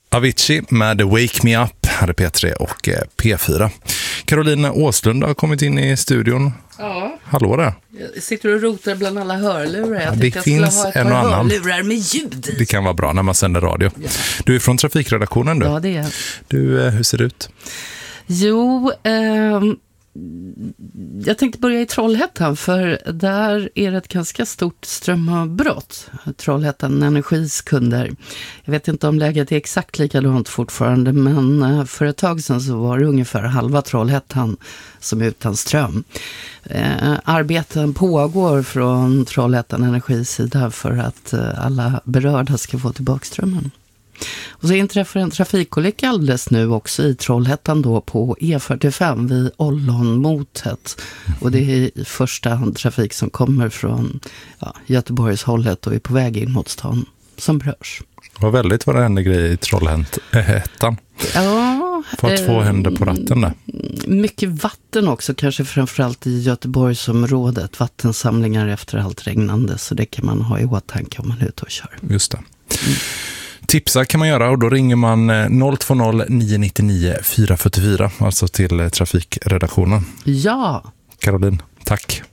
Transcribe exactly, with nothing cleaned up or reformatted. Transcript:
Avicii med Wake Me Up hade P tre och P fyra. Caroline Åslund har kommit in i studion. Ja. Hallå där. Jag sitter och rotar bland alla hörlurar. Jag det jag finns ha ett en par och annan hörlurar med ljud i. Det kan vara bra när man sänder radio. Ja. Du är från trafikredaktionen du. Ja, det är. Du, hur ser det ut? Jo, eh, jag tänkte börja i Trollhättan, för där är det ett ganska stort strömavbrott. Trollhättan Energis kunder. Jag vet inte om läget är exakt likadant fortfarande, men för ett tag sedan så var det ungefär halva Trollhättan som är utan ström. Eh, arbeten pågår från Trollhättan Energis sida för att eh, alla berörda ska få tillbaka strömmen. Och så inträffar en trafikolycka alldeles nu också i Trollhättan då på E fyrtiofem vid Ollonmotet. Och det är i första hand trafik som kommer från ja, Göteborgshållet och är på väg in mot stan som berörs. Det var väldigt vad det hände grejer i Trollhättan. Ja. Fått två eh, händer på ratten där. Mycket vatten också, kanske framförallt i Göteborgsområdet. Vattensamlingar efter allt regnande, så det kan man ha i åtanke om man är ute och kör. Just det. Mm. Tipsa kan man göra och då ringer man noll två noll nio nio nio fyra fyra fyra, alltså till trafikredaktionen. Ja. Caroline, tack.